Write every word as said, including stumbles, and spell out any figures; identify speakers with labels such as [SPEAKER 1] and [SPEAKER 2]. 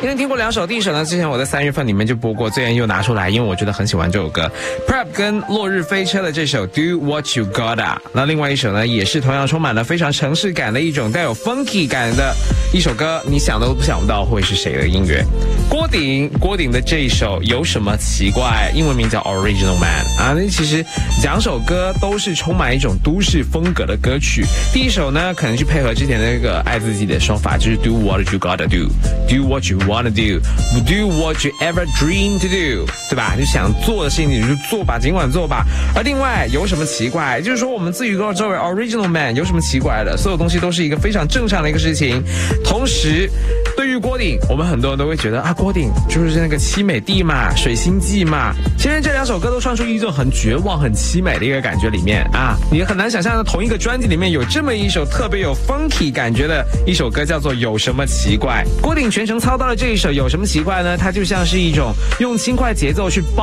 [SPEAKER 1] 今天听过两首，第一首呢，之前我在三月份里面就播过，最近又拿出来，因为我觉得很喜欢这首歌 Prep 跟落日飞车的这首 Do What You Gotta。 那另外一首呢，也是同样充满了非常城市感的一种带有 funky 感的一首歌，你想都想不到会是谁的音乐。郭顶郭顶的这一首有什么奇怪，英文名叫 Original Man 啊。那其实两首歌都是充满一种都市风格的歌曲。第一首呢，可能去配合之前的那个爱自己的说法，就是 Do what you gotta do Do what you wanna do Do what you ever dream to do， 对吧？就想做的事情你就做吧，尽管做吧。而另外有什么奇怪，就是说我们自己作为 Original Man 有什么奇怪的，所有东西都是一个非常正常的一个事情。同时对于郭顶，我们很多人都会觉得啊，郭顶就是那个凄美地嘛，水星记嘛。其实这两首歌都唱出一种很绝望很凄美的一个感觉里面啊，你很难想象的同一个专辑里面有这么一首特别有 funky 感觉的一首歌，叫做有什么奇怪。郭顶全程操刀的这一首有什么奇怪呢，它就像是一种用轻快节奏去